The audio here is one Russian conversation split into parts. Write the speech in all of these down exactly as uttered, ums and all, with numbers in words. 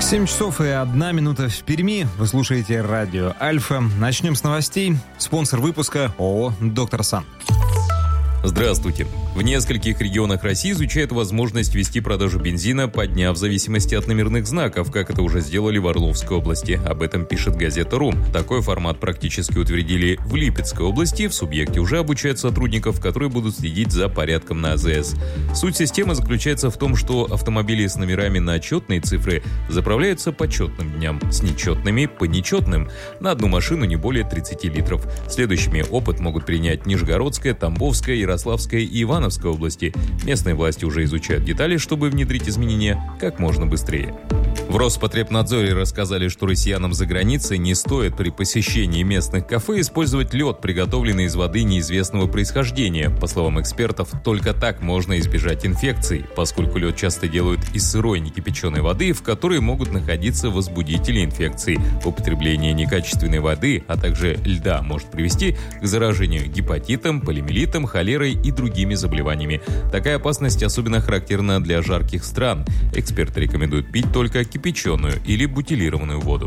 семь часов и одна минута в Перми. Вы слушаете радио Альфа. Начнем с новостей. Спонсор выпуска ООО «Доктор Сан». Здравствуйте. В нескольких регионах России изучают возможность вести продажу бензина по дням в зависимости от номерных знаков, как это уже сделали в Орловской области. Об этом пишет газета «Ру». Такой формат практически утвердили в Липецкой области. В субъекте уже обучают сотрудников, которые будут следить за порядком на АЗС. Суть системы заключается в том, что автомобили с номерами на четные цифры заправляются по четным дням, с нечетными по нечетным. На одну машину не более тридцати литров. Следующими опыт могут принять Нижегородская, Тамбовская, Ярославская и Ивановская области. Местные власти уже изучают детали, чтобы внедрить изменения как можно быстрее. В Роспотребнадзоре рассказали, что россиянам за границей не стоит при посещении местных кафе использовать лед, приготовленный из воды неизвестного происхождения. По словам экспертов, только так можно избежать инфекций, поскольку лед часто делают из сырой некипяченой воды, в которой могут находиться возбудители инфекций. Употребление некачественной воды, а также льда может привести к заражению гепатитом, полиомиелитом, холерой и другими заболеваниями. Такая опасность особенно характерна для жарких стран. Эксперты рекомендуют пить только кипяченую или бутилированную воду.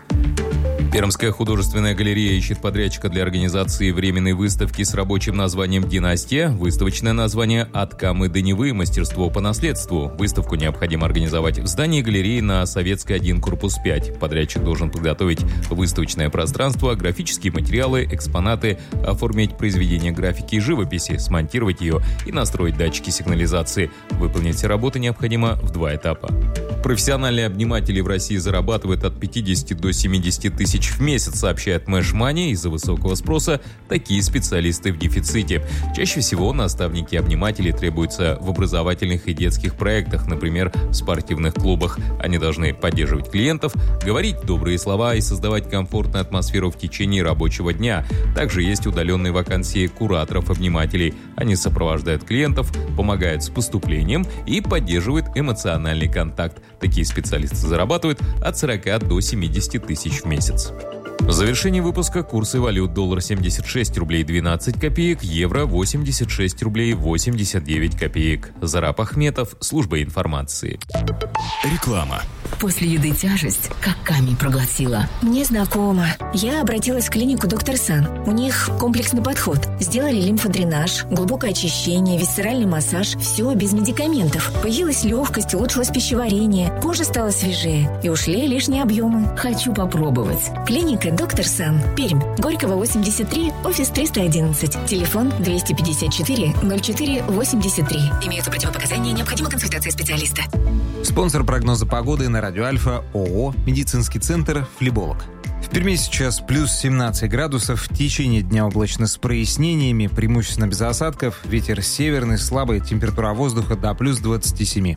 Пермская художественная галерея ищет подрядчика для организации временной выставки с рабочим названием «Династия». Выставочное название «От Камы до Невы. Мастерство по наследству». Выставку необходимо организовать в здании галереи на Советской один, корпус пять. Подрядчик должен подготовить выставочное пространство, графические материалы, экспонаты, оформить произведение графики и живописи, смонтировать ее и настроить датчики сигнализации. Выполнить все работы необходимо в два этапа. Профессиональные обниматели в России зарабатывают от пятидесяти до семидесяти тысяч в месяц, сообщает Мэш Мани. Из-за высокого спроса такие специалисты в дефиците. Чаще всего наставники-обниматели требуются в образовательных и детских проектах, например, в спортивных клубах. Они должны поддерживать клиентов, говорить добрые слова и создавать комфортную атмосферу в течение рабочего дня. Также есть удаленные вакансии кураторов-обнимателей. Они сопровождают клиентов, помогают с поступлением и поддерживают эмоциональный контакт. Такие специалисты зарабатывают от сорока до семидесяти тысяч в месяц. В завершении выпуска курсы валют: доллар семьдесят шесть рублей двенадцать копеек, евро восемьдесят шесть рублей восемьдесят девять копеек. Зараб Ахметов, служба информации. Реклама. После еды тяжесть, как камень проглотила. Мне знакомо. Я обратилась в клинику «Доктор Сан». У них комплексный подход. Сделали лимфодренаж, глубокое очищение, висцеральный массаж. Все без медикаментов. Появилась легкость, улучшилось пищеварение. Кожа стала свежее. И ушли лишние объемы. Хочу попробовать. Клиника «Доктор Сан». Пермь. Горького, восемьдесят три, офис триста одиннадцать. Телефон двести пятьдесят четыре ноль четыре восемьдесят три. Имеются противопоказания, необходима консультация специалиста. Спонсор прогноза погоды на радио Альфа ООО «Медицинский центр Флеболог». В Перми сейчас плюс семнадцать градусов. В течение дня облачно с прояснениями, преимущественно без осадков. Ветер северный, слабый, температура воздуха до плюс двадцати семи.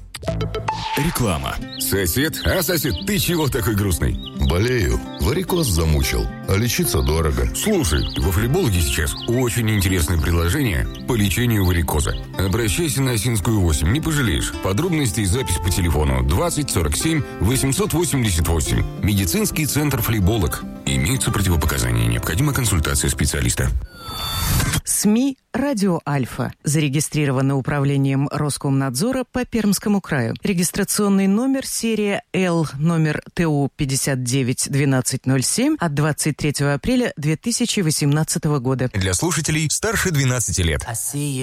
Реклама. Сосед? А, сосед, ты чего такой грустный? Болею. Варикоз замучил. А лечиться дорого. Слушай, во Флебологе сейчас очень интересное предложение по лечению варикоза. Обращайся на Осинскую восемь, не пожалеешь. Подробности и запись по телефону двадцать сорок семь восемьсот восемьдесят восемь. Медицинский центр Флеболог. Имеются противопоказания, необходима консультация специалиста. СМИ «Радио Альфа». Зарегистрировано управлением Роскомнадзора по Пермскому краю. Регистрационный номер серия Л, номер ТУ пятьдесят девять двенадцать ноль семь от двадцать третьего апреля две тысячи восемнадцатого года. Для слушателей старше двенадцати лет.